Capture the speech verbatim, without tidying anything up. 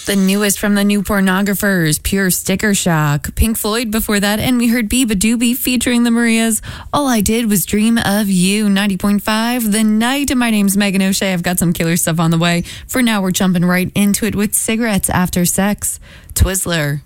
The newest from the new Pornographers, Pure Sticker Shock. Pink Floyd before that, and we heard Biba Doobie featuring the Marias. All I Did Was Dream of You, ninety point five The Night. My name's Megan O'Shea. I've got some killer stuff on the way. For now, we're jumping right into it with Cigarettes After Sex, Twizzler.